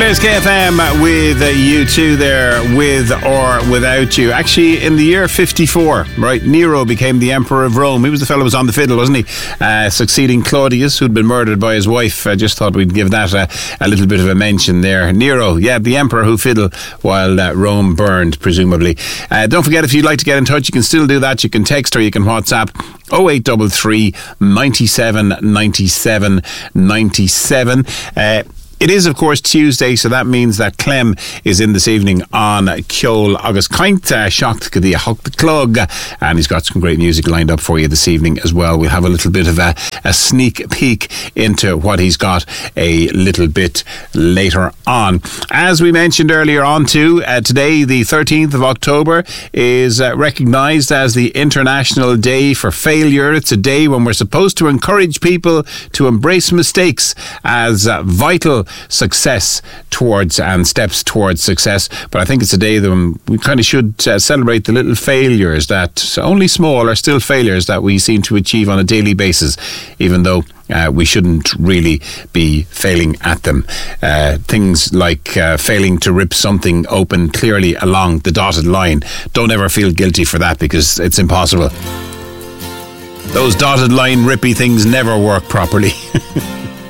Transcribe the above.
There's KFM with U2 there, with or without you. Actually, in the year 54, right, Nero became the Emperor of Rome. He was the fellow who was on the fiddle, wasn't he? Succeeding Claudius, who'd been murdered by his wife. I just thought we'd give that a little bit of a mention there. Nero, yeah, the Emperor who fiddled while Rome burned, presumably. Don't forget, if you'd like to get in touch, you can still do that. You can text or you can WhatsApp 0833 97 97 97. It is, of course, Tuesday, so that means that Clem is in this evening on Ceol agus Caint, Seacht go dtí Hocht Clog, and he's got some great music lined up for you this evening as well. We'll have a little bit of a sneak peek into what he's got a little bit later on. As we mentioned earlier on too, today, the 13th of October, is recognised as the International Day for Failure. It's a day when we're supposed to encourage people to embrace mistakes as vital success towards and steps towards success. But I think it's a day that we kind of should celebrate the little failures that, only small, are still failures that we seem to achieve on a daily basis, even though we shouldn't really be failing at them. Things like failing to rip something open clearly along the dotted line. Don't ever feel guilty for that, because it's impossible. Those dotted line rippy things never work properly.